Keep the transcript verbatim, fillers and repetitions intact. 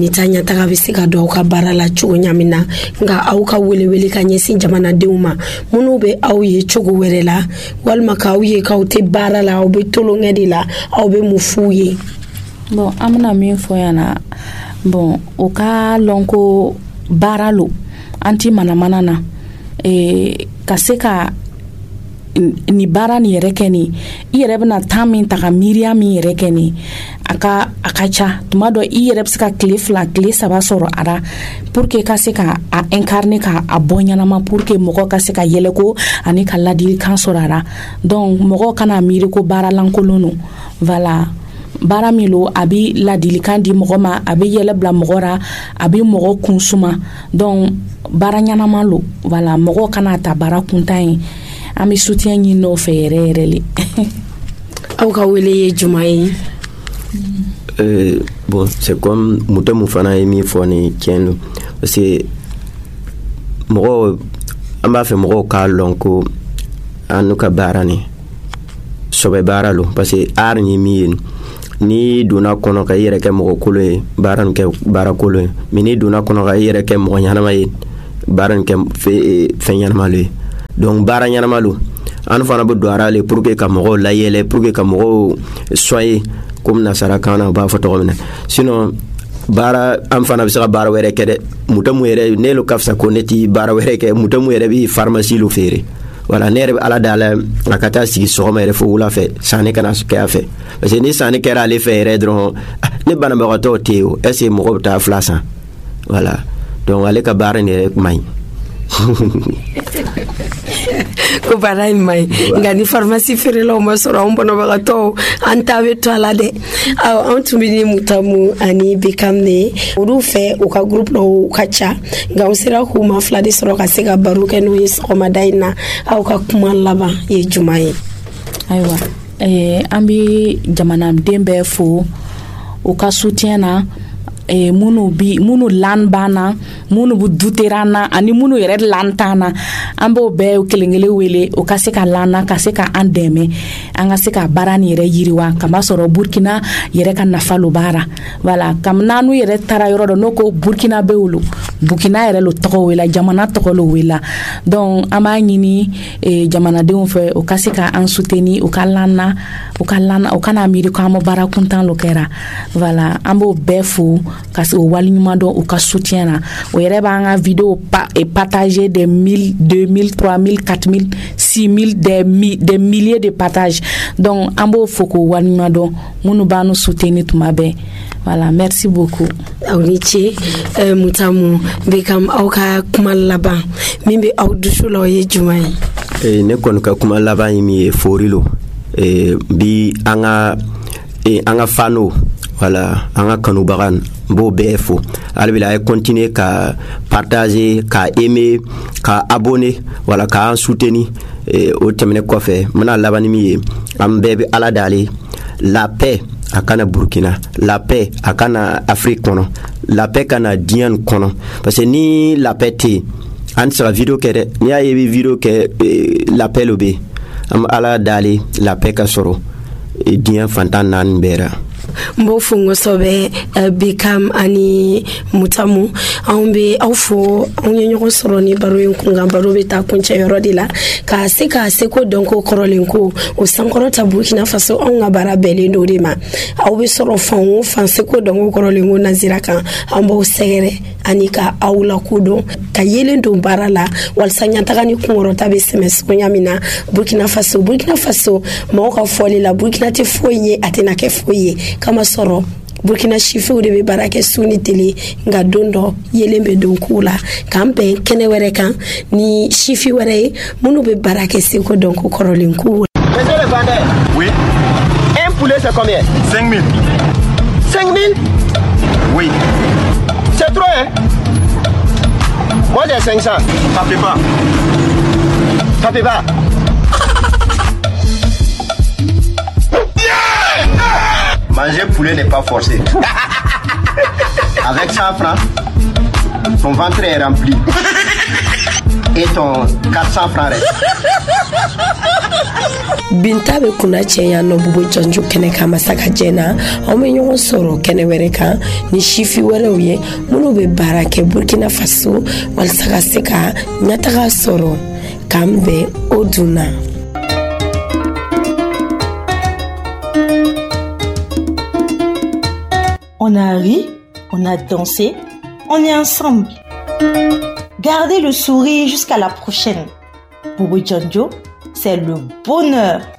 tanya taga bɛ se ka don aw ka baara la cogo ɲamin na nka aw ka welewele ka ɲɛsin jamanadenw ma minnu bɛ aw ye cogo wɛrɛ la walima k'aw ye k'aw tɛ baara la aw bɛ tolonkɛ de la aw bɛ mun f'u ye. Bon an bɛna min fɔ yan na bon o ka lɔn ko baara lo an ti manamana na eh, ka se ka ni baara ni yɛrɛ kɛ ni i yɛrɛ bɛna temps min ta ka miiriya min yɛrɛ kɛ ni a ka a ka ca tuma dɔ i yɛrɛ bɛ se ka tile fila tile saba sɔrɔ a la pour que ka se ka a incarner ka a bɔ ɲɛnama pour que mɔgɔ ka se ka yɛlɛ ko ani ka ladilikan sɔrɔ a la donc mɔgɔ kana miiri ko baara lankolon no voilà baara min lo a bɛ ladilikan di mɔgɔ ma a bɛ yɛlɛ bila mɔgɔ ra a bɛ mɔgɔ kun suma donc baara ɲɛnama lo voilà mɔgɔ kana ta baara kuntan ye an bɛ soutien ɲini o fɛ yɛrɛ yɛrɛ le. Aw ka wele ye juma ye? Euh, bon, c'est comme muta mu fana ye min fɔ ni tiɲɛ don parce que mɔgɔ an b'a fɛ mɔgɔw k'a lɔn ko an n'u ka baara ni sɔbɛ baara lo parce que art ni min ye ni donna kɔnɔ ka i yɛrɛ kɛ mɔgɔ kolon ye baara nin kɛ baara kolon ye mais ni donna kɔnɔ ka i yɛrɛ kɛ mɔgɔ ɲanama ye baara nin kɛ fɛn ɲanama lo ye donc baara ɲanama lo an fana bɛ don ara le pour que ka mɔgɔw layɛlɛ pour que ka mɔgɔw soigner comme nasara kan na u b'a fɔ tɔgɔ min na sinon baara an fana bɛ se ka baara wɛrɛ kɛ dɛ muta mu yɛrɛ ne lo ka fisa ko ne ti baara wɛrɛ kɛ muta mu yɛrɛ bɛ pharmacie lo feere voilà ne yɛrɛ bɛ ala dala a ka taa sigi sɔgɔma yɛrɛ fo wula fɛ sanni kana kɛ a fɛ parce que ni sanni kɛra ale fɛ yɛrɛ dɔrɔn ne banabagatɔw tɛ yen o est ce que mɔgɔw bɛ taa fila san voilà donc ale ka baara nin yɛrɛ man ɲi. Ko baara in man ɲi nka ni pharmacie feerelaw ma sɔrɔ anw banabagatɔw an ta bɛ to a la dɛ awɔ anw tun bɛ ni Mutamu ani Bekam de olu fɛ u ka groupe dɔw ka ca nka an sera k'u ma fila de sɔrɔ ka se ka baro kɛ n'o ye sɔgɔmada in na aw ka kuma laban ye juma ye. Ayiwa eh, an bɛ jamanaden bɛɛ fo u ka soutien na eh, munu bi munu lan bana munu bu duterana ani munu yɛrɛ lan tana an b'o bɛɛ kelenkelen wele o ka se ka lana ka se ka an dɛmɛ an ka se ka baara ni yɛrɛ yiriwa kama sɔrɔ Burkina yɛrɛ ka nafa lo baara voilà kam nanu yɛrɛ tara yɔrɔ dɔ no ko Burkina be wolo Burkina yɛrɛ lo tɔgɔ wela jamana tɔgɔ lo wela donc an b'a ɲini eh, jamanadenw fɛ o ka se ka an soutenir o ka lana o ka lana o kana miiri ko an ma baara kuntan lo kɛra voilà an b'o bɛɛ fo ka se o wali ɲuman dɔn o ka soutien na o yɛrɛ b'an ka vidéo pa, et partager des mille deux mille trois mille quatre mille six mille des, mi, des milliers de partages donc an b'o fo k'o wali ɲuman dɔn minnu b'an nu soutenir tuma bɛɛ voilà merci beaucoup. Aw ni ce euh, Mutamu Bekam aw ka kuma laban min bɛ aw dusu la o ye juma ye? Eh, ne kɔni ka kuma laban ye min ye fori lo eh, bi an ka eh, an ka fano voilà an ka kanubaga b'o bɛɛ fo ale bɛ a ye continuer ka partager ka aimer ka abonner voilà ka an soutenir eh, o tɛmɛnen kɔfɛ n bɛna laban ni min ye an bɛɛ bɛ ala dale la paix a kana Burkina la paix a kana Afrique kɔnɔ la paix kana diɲɛ kɔnɔ parce que ni la paix tɛ yen an tɛ se ka video kɛ dɛ n'i y'a ye i bɛ video kɛ eh, la paix lo bɛ yen an bɛ ala dale la paix ka sɔrɔ eh, diɲɛ fantan naani bɛɛ la. Mbo fungo sobe uh, Bekam ani Mutamu an be aw fo an ye ɲɔgɔn sɔrɔ ni baro in kun kan baro bɛ taa kuncɛ yɔrɔ de la ka se ka seko dɔn ko kɔrɔlen ko o sankɔrɔta Burkina Faso an ka baara bɛɛlen do de ma aw bɛ sɔrɔ fan o fan seko dɔn ko kɔrɔlen ko nazira kan an b'aw sɛgɛrɛ ani ka aw lakodɔn ka yelen don baara la walasa ɲataga ni kunkɔrɔta bɛ sɛmɛ sogoya min na Burkina Faso Burkina Faso mɔgɔw ka fɔli la Burkina tɛ foyi ye a tɛna kɛ foyi ye kama sɔrɔ Burkina sifiw de bɛ baara kɛ su ni tele nka don dɔ yelen bɛ don k'u la k'an bɛn kɛnɛ wɛrɛ kan ni sifi wɛrɛ ye minnu bɛ baara kɛ seko dɔn ko kɔrɔlen k'u. Monsieur le vendeur. Oui. Un poulet c'est combien? cinq mille. cinq mille? Oui. C'est trop hein? Moi j'ai cinq cents. Tapez pas. Tapez pas. Manger poulet n'est pas forcé. Avec cent francs, son ventre est rempli. et ton quatre cents francs reste. Binta be kuna cɛya nɔ bubu jɔnjo kɛnɛ kan masaka jɛna aw be ɲɔgɔn sɔrɔ kɛnɛ wɛrɛ kan ni sifi wɛrɛw ye minnu be baara kɛ Burkina Faso walasa ka se ka ɲɛtaga sɔrɔ k'an bɛn o dunna. On a ri, on a dansé, on est ensemble. Gardez le sourire jusqu'à la prochaine. Boubou Djandjo, c'est le bonheur.